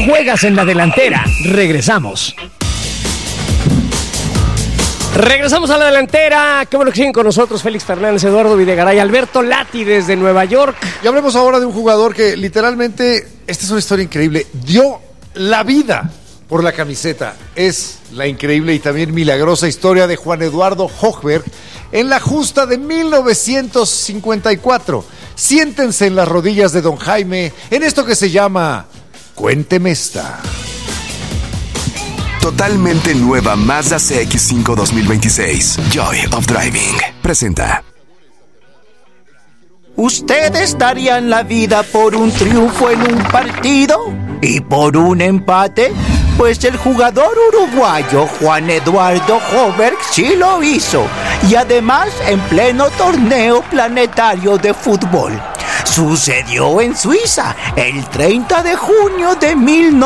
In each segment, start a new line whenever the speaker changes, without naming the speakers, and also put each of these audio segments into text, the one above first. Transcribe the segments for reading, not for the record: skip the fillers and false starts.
juegas en la delantera. Regresamos. Regresamos a la delantera. Qué bueno que siguen con nosotros Félix Fernández, Eduardo Videgaray, Alberto Lati desde Nueva York.
Y hablemos ahora de un jugador que literalmente, esta es una historia increíble, dio la vida por la camiseta. Es la increíble y también milagrosa historia de Juan Eduardo Högberg en la justa de 1954. Siéntense en las rodillas de don Jaime en esto que se llama Cuénteme esta.
Totalmente nueva Mazda CX-5 2026. Joy of Driving. Presenta.
¿Ustedes darían la vida por un triunfo en un partido y por un empate? Pues el jugador uruguayo Juan Eduardo Högberg sí lo hizo, y además en pleno torneo planetario de fútbol. Sucedió en Suiza el 30 de junio de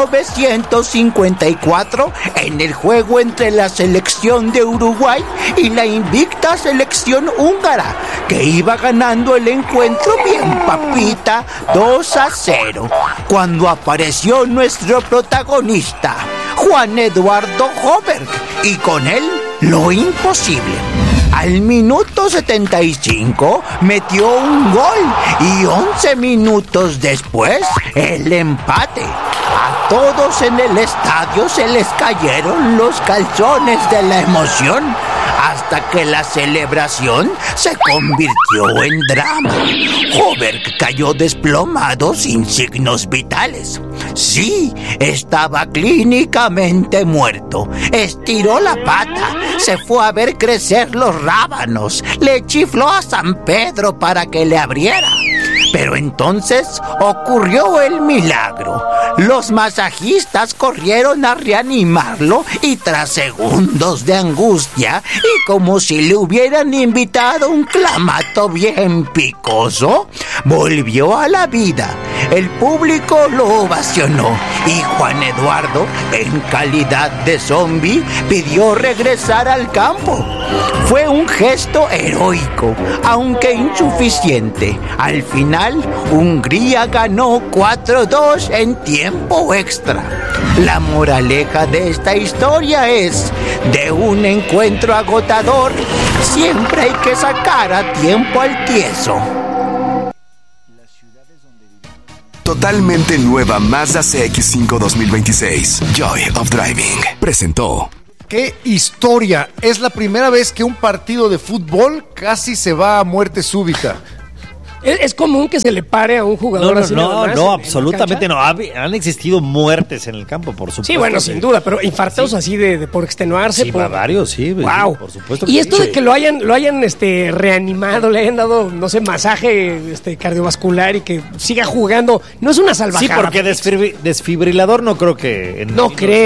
1954 en el juego entre la selección de Uruguay y la invicta selección húngara, que iba ganando el encuentro bien papita 2-0, cuando apareció nuestro protagonista, Juan Eduardo Högberg, y con él lo imposible. Al minuto 75 metió un gol y 11 minutos después el empate. A todos en el estadio se les cayeron los calzones de la emoción, hasta que la celebración se convirtió en drama. Högberg cayó desplomado sin signos vitales. Sí, estaba clínicamente muerto. Estiró la pata, se fue a ver crecer los rábanos, le chifló a San Pedro para que le abriera. Pero entonces ocurrió el milagro. Los masajistas corrieron a reanimarlo y tras segundos de angustia y como si le hubieran invitado un clamato bien picoso, volvió a la vida. El público lo ovacionó y Juan Eduardo, en calidad de zombie, pidió regresar al campo. Fue un gesto heroico, aunque insuficiente. Al final, Hungría ganó 4-2 en tiempo extra. La moraleja de esta historia es: de un encuentro agotador, siempre hay que sacar a tiempo al tieso.
Totalmente nueva Mazda CX-5 2026. Joy of Driving. Presentó.
¡Qué historia! Es la primera vez que un partido de fútbol casi se va a muerte súbita.
¿Es común que se le pare a un jugador así?
No, absolutamente no. Han existido muertes en el campo, por supuesto.
Sí, bueno, sin duda, pero infartos así de por extenuarse.
Sí,
por
varios, sí.
Wow.
Por supuesto que
y esto
sí.
de que lo hayan reanimado, le hayan dado, no sé, masaje cardiovascular y que siga jugando, no es una salvajada.
Sí, porque desfibrilador no creo que en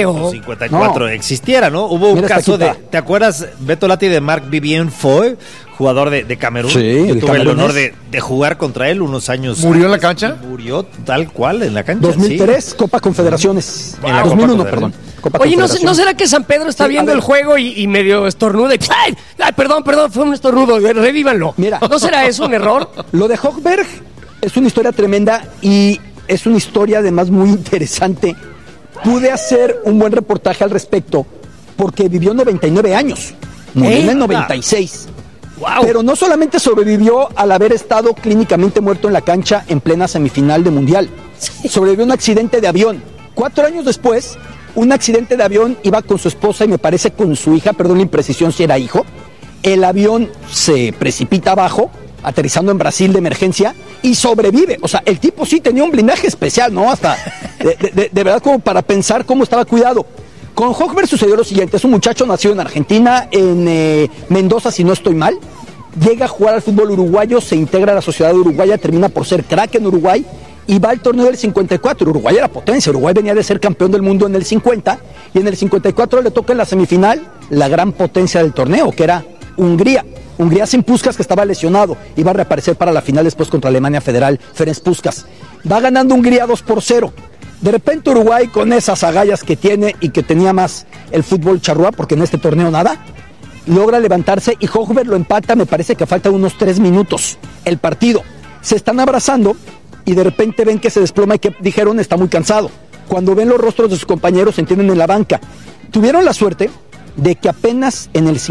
1954
existiera, ¿no? Hubo un caso de, ¿te acuerdas, Beto Lati, de Marc-Vivien Foy, jugador de Camerún?
Sí,
yo tuve el honor de jugar contra él unos años.
¿Murió en la cancha?
Murió tal cual en la cancha.
2003, sí. Copa Confederaciones.
En la
2001, perdón. Copa
Oye, ¿no será que San Pedro está viendo el juego y medio estornuda? ¡Ay, perdón, fue un estornudo! Revívanlo.
Mira,
¿no será eso un error?
Lo de Högberg es una historia tremenda y es una historia además muy interesante. Pude hacer un buen reportaje al respecto porque vivió 99 años. Murió en el 96.
Wow.
Pero no solamente sobrevivió al haber estado clínicamente muerto en la cancha en plena semifinal de Mundial. Sobrevivió a un accidente de avión. 4 años después, un accidente de avión, iba con su esposa y me parece con su hija, perdón la imprecisión si era hijo. El avión se precipita abajo, aterrizando en Brasil de emergencia, y sobrevive. O sea, el tipo sí tenía un blindaje especial, ¿no? Hasta de verdad como para pensar cómo estaba cuidado. Con Högberg sucedió lo siguiente: es un muchacho nacido en Argentina, en Mendoza, si no estoy mal. Llega a jugar al fútbol uruguayo, se integra a la sociedad uruguaya, termina por ser crack en Uruguay y va al torneo del 54. Uruguay era potencia, Uruguay venía de ser campeón del mundo en el 50 y en el 54 le toca en la semifinal la gran potencia del torneo, que era Hungría. Hungría sin Puskás, que estaba lesionado, iba a reaparecer para la final después contra Alemania Federal, Ferenc Puskás. Va ganando Hungría 2-0. De repente Uruguay, con esas agallas que tiene y que tenía más el fútbol charrúa, porque en este torneo nada, logra levantarse y Högberg lo empata, me parece que faltan unos 3 minutos el partido. Se están abrazando y de repente ven que se desploma y que dijeron está muy cansado. Cuando ven los rostros de sus compañeros, se entienden en la banca. Tuvieron la suerte de que apenas en el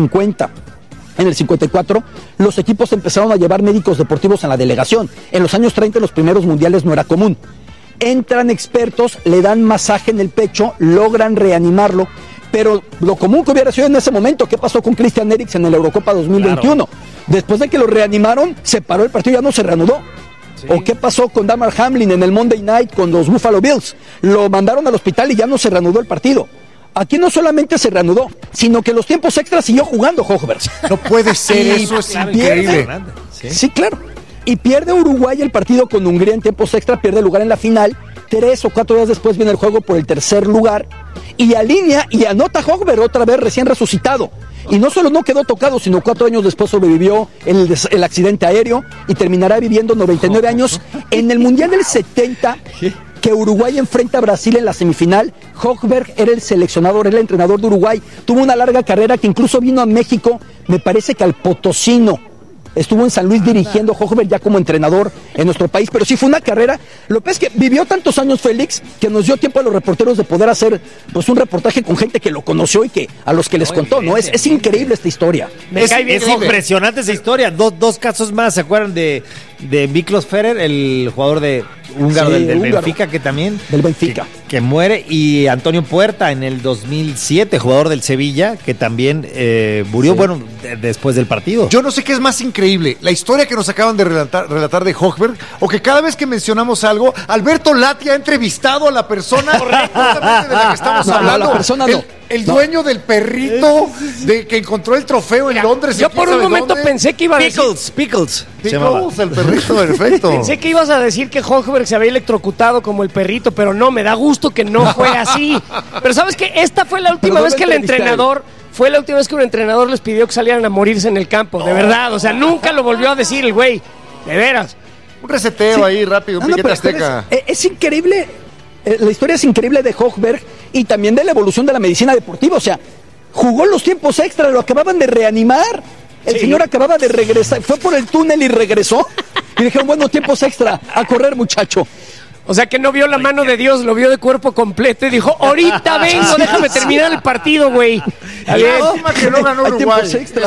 54, los equipos empezaron a llevar médicos deportivos en la delegación. En los años 30, los primeros mundiales no era común. Entran expertos, le dan masaje en el pecho, logran reanimarlo, pero lo común que hubiera sido en ese momento, ¿qué pasó con Christian Eriksen en la Eurocopa 2021? Claro. Después de que lo reanimaron, se paró el partido y ya no se reanudó. Sí. ¿O qué pasó con Damar Hamlin en el Monday Night con los Buffalo Bills? Lo mandaron al hospital y ya no se reanudó el partido. Aquí no solamente se reanudó, sino que los tiempos extras siguió jugando Hochberg.
No puede ser, eso es increíble.
Sí, claro. Y pierde Uruguay el partido con Hungría en tiempos extra, pierde lugar en la final. 3 o 4 días después viene el juego por el tercer lugar y alinea y anota Hochberg otra vez recién resucitado. Y no solo no quedó tocado, sino 4 años después sobrevivió el accidente aéreo y terminará viviendo 99 años en el Mundial del 70. Que Uruguay enfrenta a Brasil en la semifinal. Hochberg era el seleccionador, era el entrenador de Uruguay. Tuvo una larga carrera que incluso vino a México, me parece que al Potosino. Estuvo en San Luis dirigiendo Hochberg ya como entrenador en nuestro país, pero sí fue una carrera. Lo que es que vivió tantos años Félix que nos dio tiempo a los reporteros de poder hacer pues un reportaje con gente que lo conoció y que a los que les contó, ¿no? Es increíble esta historia.
Es impresionante esa historia. Dos casos más, ¿se acuerdan de Miklos Ferrer, el jugador de húngaro del Benfica, que también
del Benfica
que muere, y Antonio Puerta en el 2007, jugador del Sevilla, que también murió, después del partido.
Yo no sé qué es más increíble, la historia que nos acaban de relatar de Hochberg, o que cada vez que mencionamos algo, Alberto Lati ha entrevistado a la persona correctamente de la que estamos hablando.
La persona
el dueño del perrito de que encontró el trofeo en Londres.
Yo por un momento pensé que iba a decir
Pickles,
el perrito, perfecto.
Pensé que ibas a decir que Hochberg se había electrocutado como el perrito, pero no, me da gusto que no fue así. Pero ¿sabes qué? Esta fue la última vez que el entrenador... Fue la última vez que un entrenador les pidió que salieran a morirse en el campo, de verdad. O sea, nunca lo volvió a decir el güey, de veras.
Un reseteo ahí rápido, un piquete azteca.
Es increíble, la historia es increíble de Hochberg y también de la evolución de la medicina deportiva. O sea, jugó los tiempos extra, lo acababan de reanimar. El señor acababa de regresar, fue por el túnel y regresó. Y dijeron, bueno, tiempos extra, a correr, muchacho.
O sea que no vio la mano de Dios, lo vio de cuerpo completo y dijo, ahorita vengo, déjame terminar el partido, güey.
Lástima que no ganó Uruguay.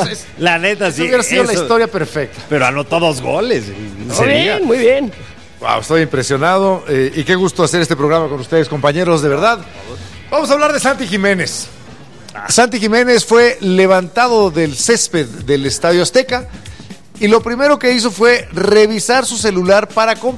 La neta, sí.
Hubiera sido la historia perfecta.
Pero anotó 2 goles.
Muy bien.
Wow, estoy impresionado y qué gusto hacer este programa con ustedes, compañeros, de verdad. Vamos a hablar de Santi Jiménez. Santi Jiménez fue levantado del césped del Estadio Azteca y lo primero que hizo fue revisar su celular para